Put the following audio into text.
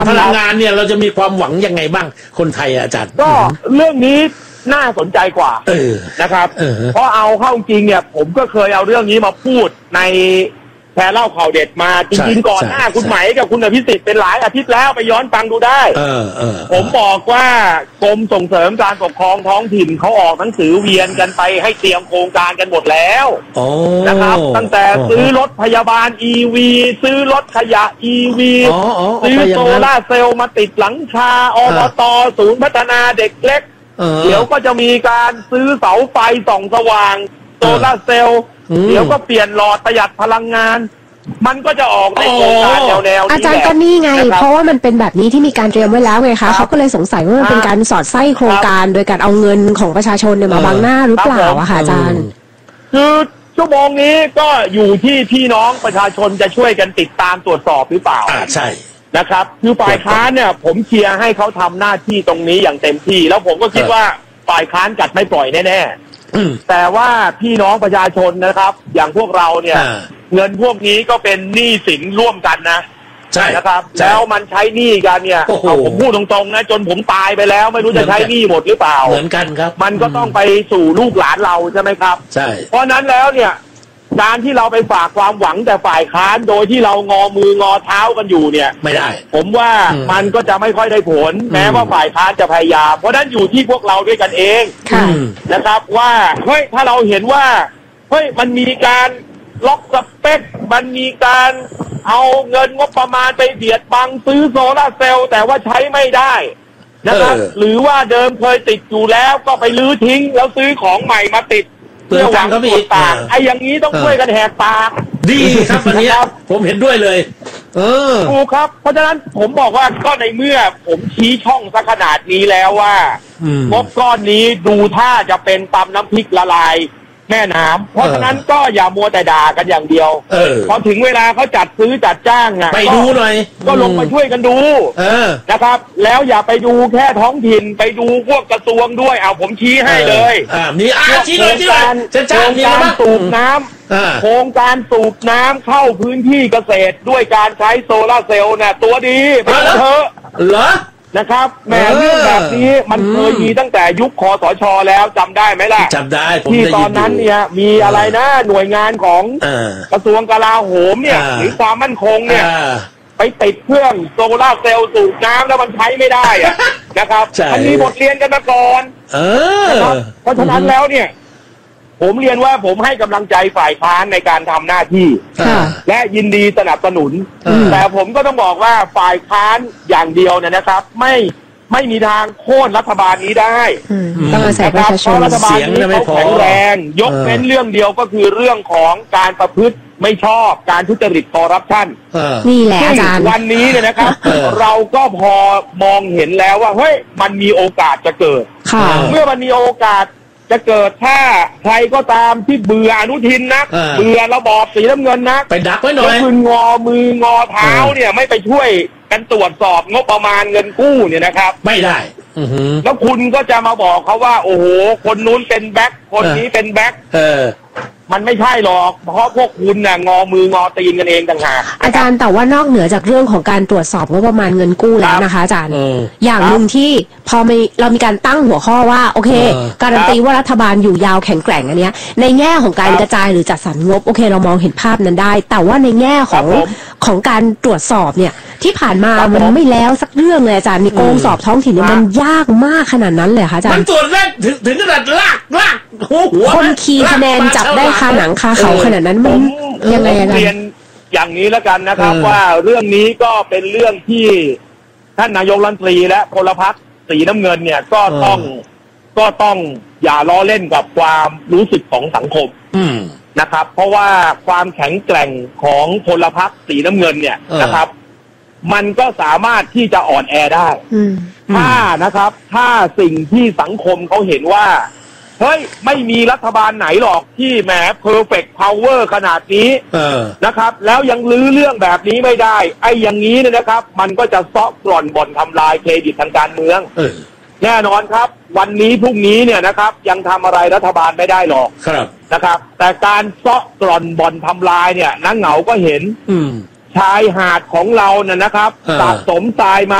พลังงานเนี่ยเราจะมีความหวังยังไงบ้างคนไทยอาจารย์ก็เรื่องนี้น่าสนใจกว่านะครับเพราะเอาเข้าจริงเนี่ยผมก็เคยเอาเรื่องนี้มาพูดในแชร์เล่าข่าวเด็ดมาจริงๆก่อนหน้าคุณไหมกับคุณอภิสิทธิ์เป็นหลายอาทิตย์แล้วไปย้อนฟังดูได้ผมบอกว่ากรมส่งเสริมการปกครองท้องถิ่นเขาออกหนังสือเวียนกันไปให้เตรียมโครงการกันหมดแล้วนะครับตั้งแต่ซื้อรถพยาบาล EV ซื้อรถขยะ EV ซื้อโซล่าเซลล์มาติดหลังคาอบต.ศูนย์พัฒนาเด็กเล็กเดี๋ยวก็จะมีการซื้อเสาไฟส่องสว่างโซล่าเซลล์เดี๋ยวก็เปลี่ยนหลอดประหยัดพลังงานมันก็จะออกในโครงการแนวๆนี้อาจารย์ก็นี่ไงเพราะว่ามันเป็นแบบนี้ที่มีการเตรียมไว้แล้วไงคะเขาก็เลยสงสัยว่ามันเป็นการสอดไส้โครงการโดยการเอาเงินของประชาชนเนี่ยมาบังหน้าหรือเปล่าอะค่ะอาจารย์คือชั่วโมงนี้ก็อยู่ที่พี่น้องประชาชนจะช่วยกันติดตามตรวจสอบหรือเปล่าใช่นะครับคือฝ่ายค้านเนี่ยผมเชียร์ให้เขาทำหน้าที่ตรงนี้อย่างเต็มที่แล้วผมก็คิดว่าฝ่ายค้านกัดไม่ปล่อยแน่ๆแต่ว่าพี่น้องประชาชนนะครับอย่างพวกเราเนี่ยเงินพวกนี้ก็เป็นหนี้สินร่วมกันนะใช่นะครับแล้วมันใช้หนี้กันเนี่ยผมพูดตรงๆนะจนผมตายไปแล้วไม่รู้จะใช้หนี้หมดหรือเปล่าเหมือนกันครับมันก็ต้องไปสู่ลูกหลานเราใช่ไหมครับใช่เพราะนั้นแล้วเนี่ยการที่เราไปฝากความหวังแต่ฝ่ายค้านโดยที่เรางอมืองอเท้ากันอยู่เนี่ยไม่ได้ผมว่ามันก็จะไม่ค่อยได้ผลแม้ว่าฝ่ายค้านจะพยายามเพราะนั้นอยู่ที่พวกเราด้วยกันเองนะครับว่าเฮ้ยถ้าเราเห็นว่าเฮ้ยมันมีการล็อกสเปคมันมีการเอาเงินงบประมาณไปเบียดบังซื้อโซล่าเซลล์แต่ว่าใช้ไม่ได้นะครับหรือว่าเดิมเคยติดอยู่แล้วก็ไปลื้อทิ้งแล้วซื้อของใหม่มาติดเพื่อหวังกดปากไอ้อย่างนี้ต้องช่วยกันแหกปากดีครับวันนี้ผมเห็นด้วยเลยถูกครับเพราะฉะนั้นผมบอกว่าก็ในเมื่อผมชี้ช่องสักขนาดนี้แล้วว่างบก้อนนี้ดูท่าจะเป็นตำน้ำพริกละลายแม่น้ำเพราะฉะนั้นก็อย่ามัวแต่ด่ากันอย่างเดียวพอถึงเวลาเขาจัดซื้อจัดจ้างนะไปดูหน่อยก็ลงมาช่วยกันดูนะครับแล้วอย่าไปดูแค่ท้องถิ่นไปดูพวกกระทรวงด้วยเอาผมชี้ให้เลยนี่ชี้เลยโครงการสูบน้ำโครงการสูบน้ำเข้าพื้นที่เกษตรด้วยการใช้โซล่าเซลล์เนี่ยตัวดีไปเถอะเหรอนะครับแม้เรื่องแบบนี้มันเคยมีตั้งแต่ยุคคสช.แล้วจำได้ไหมล่ะจำได้ที่ตอนนั้นเนี่ยมีอะไรนะหน่วยงานของกระทรวงกลาโหมเนี่ยหรือความมั่นคงเนี่ยไปติดเครื่องโซล่าเซลล์สูบน้ำแล้วมันใช้ไม่ได้นะครับมันมีบทเรียนกันมาก่อนนะครับเพราะฉะนั้นแล้วเนี่ยผมเรียนว่าผมให้กำลังใจฝ่ายค้านในการทำหน้าที่และยินดีสนับสนุนแต่ผมก็ต้องบอกว่าฝ่ายค้านอย่างเดียวเนี่ยนะครับไม่มีทางโค่นรัฐบาลนี้ได้ต้องอาศัยประชาชนรัฐบาลนี้เขาแข็งแรงยกเว้นเรื่องเดียวก็คือเรื่องของการประพฤติไม่ชอบการทุจริตคอร์รัปชันนี่แหละอาจารย์วันนี้เนี่ยนะครับเราก็พอมองเห็นแล้วว่าเฮ้ยมันมีโอกาสจะเกิดเมื่อมันมีโอกาสจะเกิดถ้าใครก็ตามที่เบื่ออนุทินนักเบื่อระบอบสีน้ำเงินนักไปดักไว้หน่อยคุณงอมืองอเท้าเนี่ยไม่ไปช่วยกันตรวจสอบงบประมาณเงินกู้เนี่ยนะครับไม่ได้แล้วคุณก็จะมาบอกเขาว่าโอ้โหคนนู้นเป็นแบ็คคนนี้เป็นแบ็คมันไม่ใช่หรอกเพราะพวกคุณน่ะงอมืองอตีนกันเองต่างหากอาจารย์แต่ว่านอกเหนือจากเรื่องของการตรวจสอบงบประมาณเงินกู้แล้วนะคะอาจารย์อย่างหนึ่งที่พอเรามีการตั้งหัวข้อว่าโอเคการันตีว่ารัฐบาลอยู่ยาวแข็งแกร่งอันเนี้ยในแง่ของการกระจายหรือจัดสรรงบโอเคเรามองเห็นภาพนั้นได้แต่ว่าในแง่ของการตรวจสอบเนี่ยที่ผ่านมามันไม่แล้วสักเรื่องเลยอาจารย์มีโกงสอบท้องถิ่นเนี่ยมันยากมากขนาดนั้นเลยค่ะอาจารย์มันตรวจแรกถึงขนาดลากหัวคนคีย์คะแนนจับได้คาหนังคาเขาขนาดนั้นมันยังไงเรียนอย่างนี้แล้วกันนะครับว่าเรื่องนี้ก็เป็นเรื่องที่ท่านนายกรัฐมนตรีและพลพรรคสีน้ำเงินเนี่ยก็ต้องอย่าล้อเล่นกับความรู้สึกของสังคมนะครับเพราะว่าความแข็งแกร่งของพลพรรคสีน้ำเงินเนี่ยนะครับมันก็สามารถที่จะอ่อนแอได้ถ้าสิ่งที่สังคมเขาเห็นว่าเฮ้ยไม่มีรัฐบาลไหนหรอกที่แหม perfect power ขนาดนี้นะครับแล้วยังลื้อเรื่องแบบนี้ไม่ได้ไอ้อย่างนี้เนี่ยนะครับมันก็จะเซาะกร่อนบ่อนทำลายเครดิตทางการเมืองแน่นอนครับวันนี้พรุ่งนี้เนี่ยนะครับยังทำอะไรรัฐบาลไม่ได้หรอกนะครับแต่การเซาะกร่อนบ่อนทำลายเนี่ยนักเหงาก็เห็นชายหาดของเรานะครับสะสมทรายมา